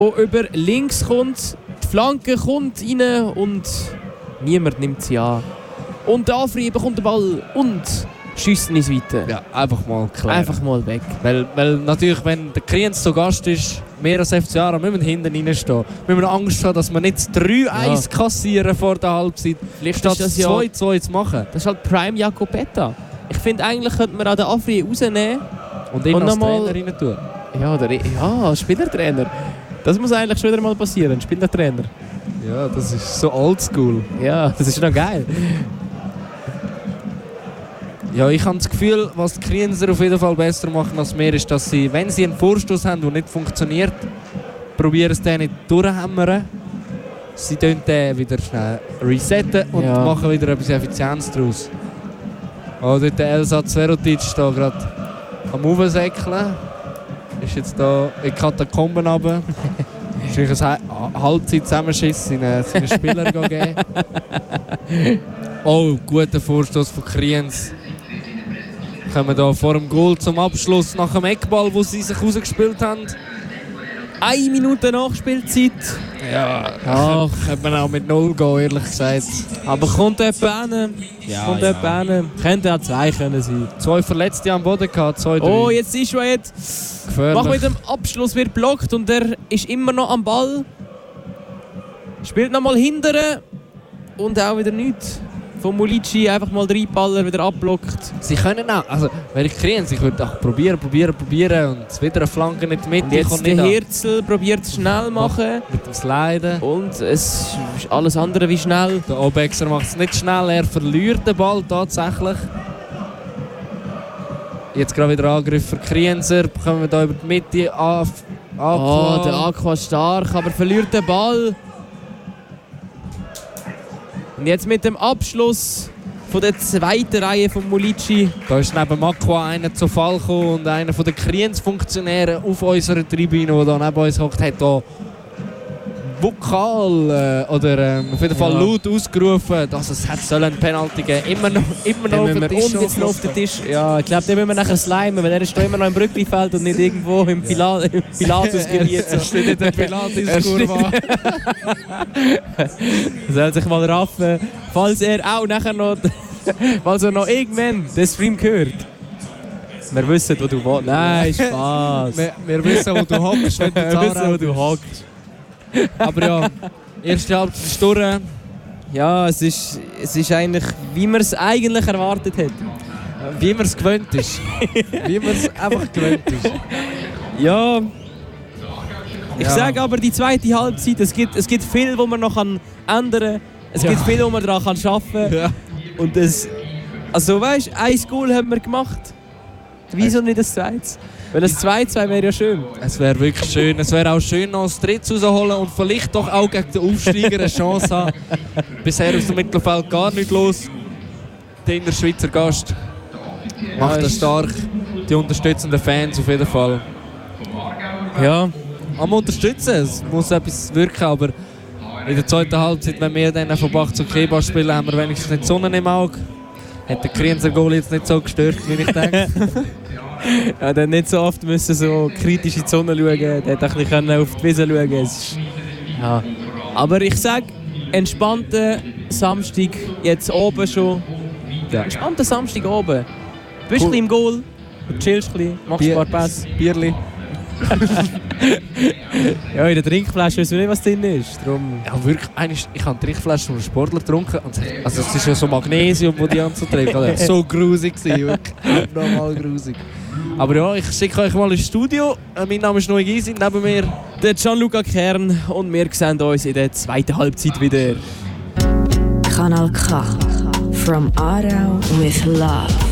über links kommt, die Flanke kommt rein und niemand nimmt sie an. Und der Afri bekommt den Ball und schießt ins Weite. Ja, einfach mal klar. Einfach mal weg. Weil natürlich, wenn der Kriens zu Gast ist, mehr als FC Aarau, müssen wir hinten reinstehen. Wir müssen Angst haben, dass wir nicht 3-1 kassieren vor der Halbzeit, Vielleicht statt ist das 2-2 zu machen. Das ist halt Prime Jakobetta. Ich finde, eigentlich könnte man auch den Afri rausnehmen. Und ihn Und als nochmal- Trainer rein tun. Ja, Spielertrainer. Das muss eigentlich schon wieder mal passieren, Spielertrainer. Ja, das ist so oldschool. Ja, das ist noch geil. Ja, ich habe das Gefühl, was die Krienser auf jeden Fall besser machen als wir, ist, dass sie, wenn sie einen Vorstoß haben, der nicht funktioniert, probieren es den nicht durchhämmern. Sie tun den wieder schnell resetten und machen wieder etwas Effizienz daraus. Oh, dort der Elsatz Verotic da gerade am Aufsäckeln. Ist jetzt da in die Katakomben runter. Ist ein Halbzeit-Zusammenschiss seinen Spielern gegeben. Oh, guter Vorstoß von Kriens. Kommen wir vor dem Goal zum Abschluss nach dem Eckball, wo sie sich rausgespielt haben. 1 Minute Nachspielzeit. Ja, könnte man auch mit 0 gehen, ehrlich gesagt. Aber kommt jemand hin? Könnte auch 2 können sein. 2 Verletzte am Boden gehabt, 2-3. Oh, jetzt ist er jetzt. Gefährlich. Mach mit dem Abschluss, wird blockt und er ist immer noch am Ball. Spielt nochmal hinterher und auch wieder nichts. Von Mulici einfach mal 3 Baller wieder abblockt. Sie können auch, also wenn ich Kriens, ich würde auch probieren und wieder eine Flanke nicht mit. Und jetzt der Hirzel probiert es schnell machen. Mit dem Sliden. Und es ist alles andere wie schnell. Der Obexer macht es nicht schnell, er verliert den Ball tatsächlich. Jetzt gerade wieder Angriff für Krienser, kommen wir da über die Mitte an. Oh, der Aqua stark, aber verliert den Ball. Und jetzt mit dem Abschluss von der zweiten Reihe von Mulici. Da ist neben Aqua einer zu Fall gekommen und einer von den Kriens-Funktionären auf unserer Tribüne, der da neben uns hockt, hat da vokal oder auf jeden Fall laut ausgerufen, dass es einen Penalty geben soll. Immer noch auf den Tisch. Und jetzt noch auf den Tisch. Ja, ich glaube, den müssen wir nachher slimen, weil er ist da immer noch im Brücklifeld und nicht irgendwo im Pilatusgebiet. Er steht in der Pilatus-Kurve. Er soll sich mal raffen, falls er auch nachher noch, falls er noch irgendwann den Stream hört. Wir wissen, wo du wohnst. Nein, Spaß. Wir wissen, wo du hockst, wenn du Wir wissen, wo du hockst. Aber ja, erste Halbzeit ist durch. Ja, es ist eigentlich, wie man es eigentlich erwartet hat. Wie man es gewöhnt ist. Wie man es einfach gewöhnt ist. Ja. Ich sage aber, die zweite Halbzeit, es gibt viel, wo man noch ändern kann. Es gibt viel, wo man daran arbeiten kann. Ja. Und also weißt du, 1 Goal haben wir gemacht. Wieso nicht das zweites? Weil das 2-2 wäre ja schön. Es wäre wirklich schön. Es wäre auch schön, noch das Dritte rausholen und vielleicht doch auch gegen den Aufsteiger eine Chance haben. Bisher aus dem Mittelfeld gar nicht los. Der Innerschweizer Gast macht das stark. Die unterstützenden Fans auf jeden Fall. Ja. Am unterstützen, es muss etwas wirken, aber in der zweiten Halbzeit, wenn wir dann von Bach zu Keba spielen, haben wir wenigstens nicht die Sonne im Auge. Hat der Krienser Goal jetzt nicht so gestört, wie ich denke. Ja, der hat nicht so oft müssen so kritisch in die Sonne schauen. Der hat ein bisschen auf die Wiese schauen. Ja. Aber ich sage, entspannter Samstag jetzt oben schon. Ja. Entspannter Samstag oben. Du bist ein bisschen im Goal, du chillst ein bisschen, machst ein paar Pässe. Bierli. Ja, in der Trinkflasche wissen wir nicht, was drin ist. Darum. Ja, wirklich, ich habe eine Trinkflasche von einem Sportler getrunken. Also es ist ja so Magnesium, das die anzutrinken. Also, so grusig gewesen, wirklich. Abnormal grusig. Aber ja, ich schicke euch mal ins Studio. Mein Name ist Noe Gysi, neben mir Der Gianluca Kern und wir sehen uns in der zweiten Halbzeit wieder. Kanal K. From Aarau with love.